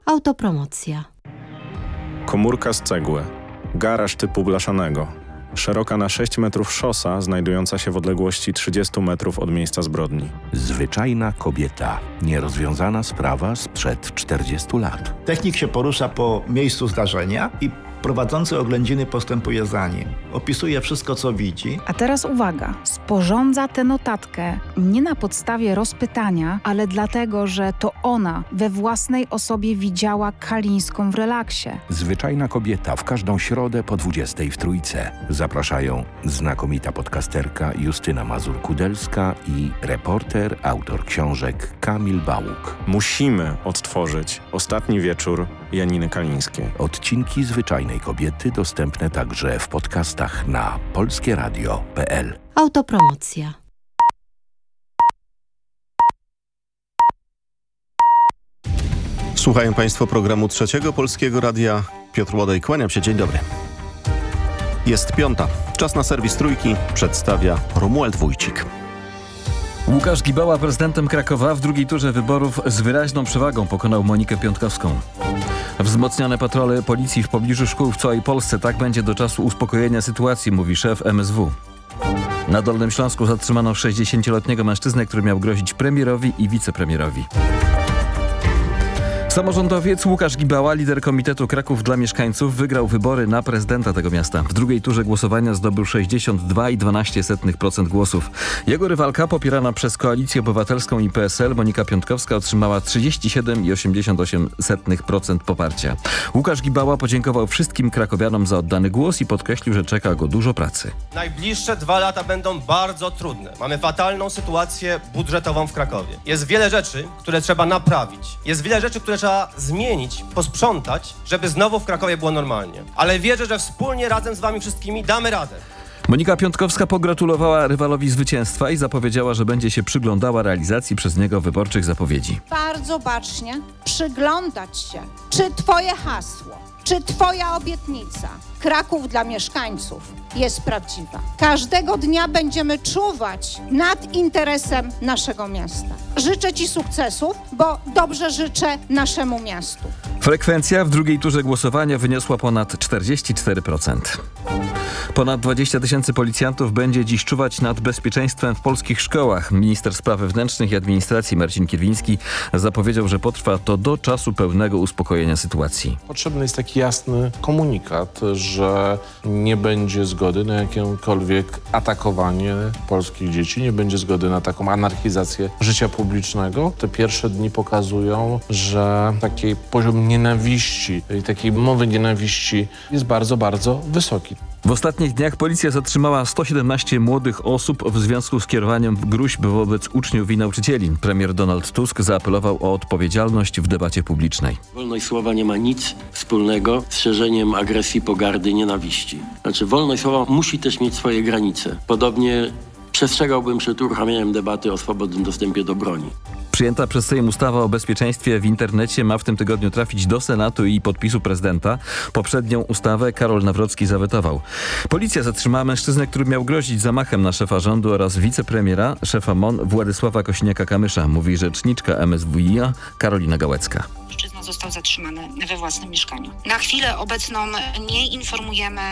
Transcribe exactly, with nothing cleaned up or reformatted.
Autopromocja. Komórka z cegły. Garaż typu blaszanego. Szeroka na sześć metrów szosa, znajdująca się w odległości trzydzieści metrów od miejsca zbrodni. Zwyczajna kobieta. Nierozwiązana sprawa sprzed czterdziestu lat. Technik się porusza po miejscu zdarzenia i prowadzący oględziny postępuje za nim. Opisuje wszystko, co widzi. A teraz uwaga, sporządza tę notatkę nie na podstawie rozpytania, ale dlatego, że to ona we własnej osobie widziała Kalińską w relaksie. Zwyczajna kobieta w każdą środę po dwudziestej w Trójce. Zapraszają znakomita podcasterka Justyna Mazur-Kudelska i reporter, autor książek Kamil Bałuk. Musimy odtworzyć ostatni wieczór Janiny Kalińskiej. Odcinki Zwyczajnej Kobiety dostępne także w podcastach na polskie radio kropka p l. Autopromocja. Słuchają Państwo programu Trzeciego Polskiego Radia. Piotr Łodej, kłaniam się, dzień dobry. Jest piąta. Czas na serwis Trójki. Przedstawia Romuald Wójcik. Łukasz Gibała prezydentem Krakowa w drugiej turze wyborów z wyraźną przewagą pokonał Monikę Piątkowską. Wzmocnione patrole policji w pobliżu szkół w całej Polsce. Tak będzie do czasu uspokojenia sytuacji, mówi szef M S W. Na Dolnym Śląsku zatrzymano sześćdziesięcioletniego mężczyznę, który miał grozić premierowi i wicepremierowi. Samorządowiec Łukasz Gibała, lider Komitetu Kraków dla Mieszkańców, wygrał wybory na prezydenta tego miasta. W drugiej turze głosowania zdobył sześćdziesiąt dwa i dwanaście procent głosów. Jego rywalka, popierana przez Koalicję Obywatelską i P S L, Monika Piątkowska, otrzymała trzydzieści siedem i osiemdziesiąt osiem procent poparcia. Łukasz Gibała podziękował wszystkim krakowianom za oddany głos i podkreślił, że czeka go dużo pracy. Najbliższe dwa lata będą bardzo trudne. Mamy fatalną sytuację budżetową w Krakowie. Jest wiele rzeczy, które trzeba naprawić. Jest wiele rzeczy, które trzeba zmienić, posprzątać, żeby znowu w Krakowie było normalnie. Ale wierzę, że wspólnie, razem z wami wszystkimi damy radę. Monika Piątkowska pogratulowała rywalowi zwycięstwa i zapowiedziała, że będzie się przyglądała realizacji przez niego wyborczych zapowiedzi. Bardzo bacznie przyglądać się, czy twoje hasło, czy twoja obietnica Kraków dla mieszkańców jest prawdziwa. Każdego dnia będziemy czuwać nad interesem naszego miasta. Życzę ci sukcesów, bo dobrze życzę naszemu miastu. Frekwencja w drugiej turze głosowania wyniosła ponad czterdzieści cztery procent. Ponad dwadzieścia tysięcy policjantów będzie dziś czuwać nad bezpieczeństwem w polskich szkołach. Minister Spraw Wewnętrznych i Administracji Marcin Kierwiński zapowiedział, że potrwa to do czasu pełnego uspokojenia sytuacji. Potrzebny jest taki jasny komunikat, że nie będzie zgody na jakiekolwiek atakowanie polskich dzieci, nie będzie zgody na taką anarchizację życia publicznego. Te pierwsze dni pokazują, że taki poziom nienawiści i takiej mowy nienawiści jest bardzo, bardzo wysoki. W ostatnich dniach policja zatrzymała sto siedemnaście młodych osób w związku z kierowaniem gróźb wobec uczniów i nauczycieli. Premier Donald Tusk zaapelował o odpowiedzialność w debacie publicznej. Wolność słowa nie ma nic wspólnego z szerzeniem agresji, pogardy, nienawiści. Znaczy wolność słowa musi też mieć swoje granice. Podobnie przestrzegałbym przed uruchamianiem debaty o swobodnym dostępie do broni. Przyjęta przez Sejm ustawa o bezpieczeństwie w internecie ma w tym tygodniu trafić do Senatu i podpisu prezydenta. Poprzednią ustawę Karol Nawrocki zawetował. Policja zatrzymała mężczyznę, który miał grozić zamachem na szefa rządu oraz wicepremiera, szefa M O N Władysława Kosiniaka-Kamysza, mówi rzeczniczka M S W i a Karolina Gałecka. Mężczyzna został zatrzymany we własnym mieszkaniu. Na chwilę obecną nie informujemy